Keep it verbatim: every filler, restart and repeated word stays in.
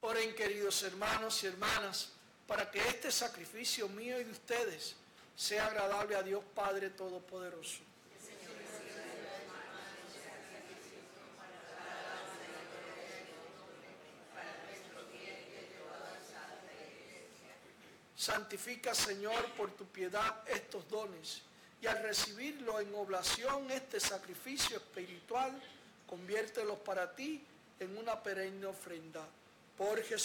Oren, queridos hermanos y hermanas, para que este sacrificio mío y de ustedes sea agradable a Dios Padre Todopoderoso. Santifica, Señor, por tu piedad estos dones, y al recibirlo en oblación este sacrificio espiritual, conviértelos para ti en una perenne ofrenda. Por Jesús.